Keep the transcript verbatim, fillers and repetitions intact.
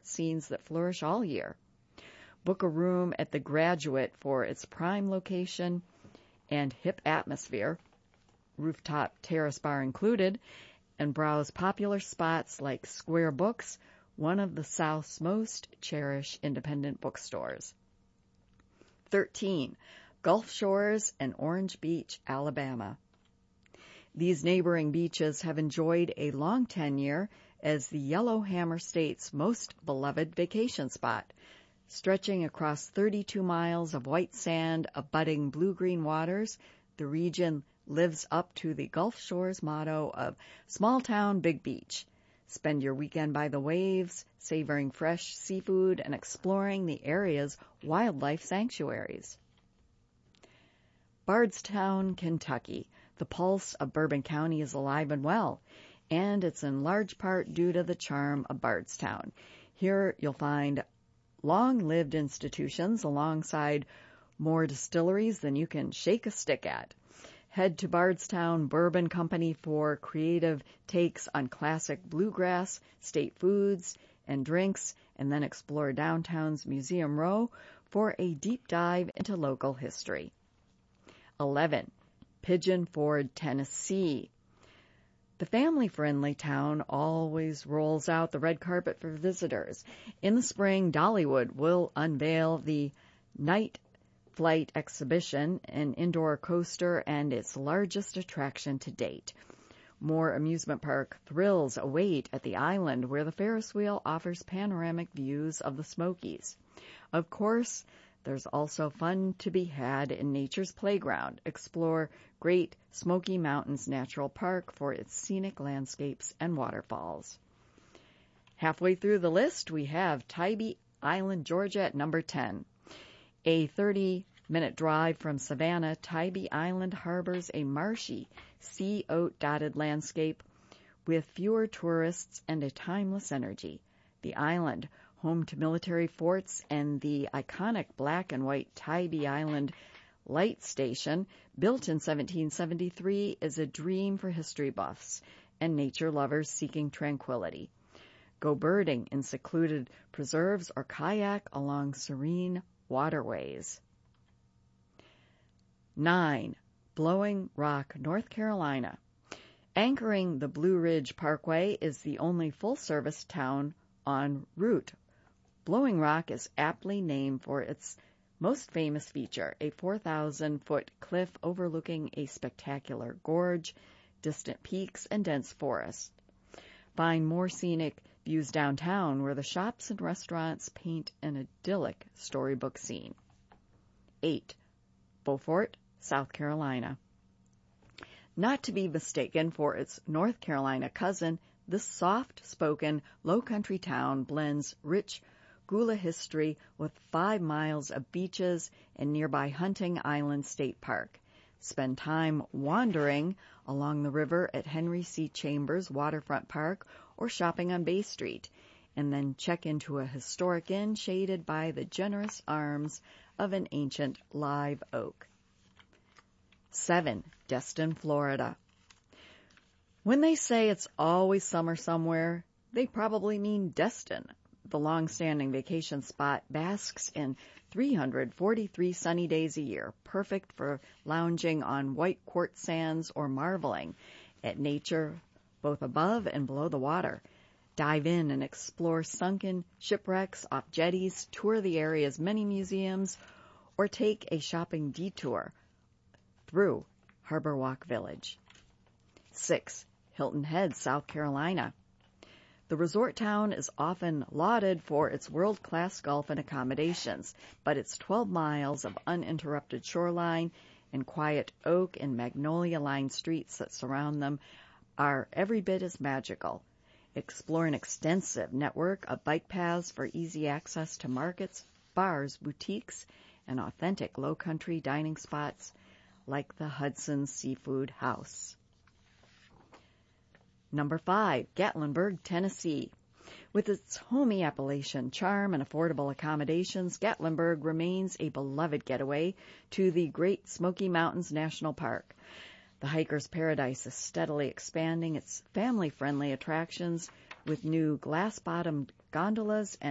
art scenes that flourish all year. Book a room at the Graduate for its prime location and hip atmosphere, rooftop terrace bar included, and browse popular spots like Square Books, one of the South's most cherished independent bookstores. thirteen. Gulf Shores and Orange Beach, Alabama. These neighboring beaches have enjoyed a long tenure as the Yellowhammer State's most beloved vacation spot, stretching across thirty-two miles of white sand abutting blue-green waters. The region lives up to the Gulf Shores motto of small town, big beach. Spend your weekend by the waves, savoring fresh seafood and exploring the area's wildlife sanctuaries. Bardstown, Kentucky. The pulse of Bourbon County is alive and well, and it's in large part due to the charm of Bardstown. Here you'll find long-lived institutions alongside more distilleries than you can shake a stick at. Head to Bardstown Bourbon Company for creative takes on classic bluegrass, state foods, and drinks, and then explore downtown's Museum Row for a deep dive into local history. eleven. Pigeon Forge, Tennessee. The family-friendly town always rolls out the red carpet for visitors. In the spring, Dollywood will unveil the Night Flight exhibition, an indoor coaster and its largest attraction to date. More amusement park thrills await at the island, where the Ferris wheel offers panoramic views of the Smokies. Of course, there's also fun to be had in nature's playground. Explore Great Smoky Mountains Natural Park for its scenic landscapes and waterfalls. Halfway through the list, we have Tybee Island, Georgia at number ten. A thirty-minute drive from Savannah, Tybee Island harbors a marshy, sea oat-dotted landscape with fewer tourists and a timeless energy. The island, home to military forts and the iconic black and white Tybee Island Light Station, built in seventeen seventy-three, is a dream for history buffs and nature lovers seeking tranquility. Go birding in secluded preserves or kayak along serene waterways. nine. Blowing Rock, North Carolina. Anchoring the Blue Ridge Parkway is the only full-service town en route. Blowing Rock is aptly named for its most famous feature, a four thousand foot cliff overlooking a spectacular gorge, distant peaks, and dense forest. Find more scenic views downtown, where the shops and restaurants paint an idyllic storybook scene. eight. Beaufort, South Carolina. Not to be mistaken for its North Carolina cousin, this soft-spoken, low-country town blends rich Gula history with five miles of beaches and nearby Hunting Island State Park. Spend time wandering along the river at Henry C. Chambers Waterfront Park or shopping on Bay Street, and then check into a historic inn shaded by the generous arms of an ancient live oak. seven. Destin, Florida. When they say it's always summer somewhere, they probably mean Destin. The long-standing vacation spot basks in three hundred forty-three sunny days a year, perfect for lounging on white quartz sands or marveling at nature both above and below the water. Dive in and explore sunken shipwrecks off jetties, tour the area's many museums, or take a shopping detour through Harbor Walk Village. six. Hilton Head, South Carolina. The resort town is often lauded for its world-class golf and accommodations, but its twelve miles of uninterrupted shoreline and quiet oak and magnolia-lined streets that surround them are every bit as magical. Explore an extensive network of bike paths for easy access to markets, bars, boutiques, and authentic low-country dining spots like the Hudson Seafood House. Number five, Gatlinburg, Tennessee. With its homey Appalachian charm and affordable accommodations, Gatlinburg remains a beloved getaway to the Great Smoky Mountains National Park. The hiker's paradise is steadily expanding its family-friendly attractions with new glass-bottomed gondolas and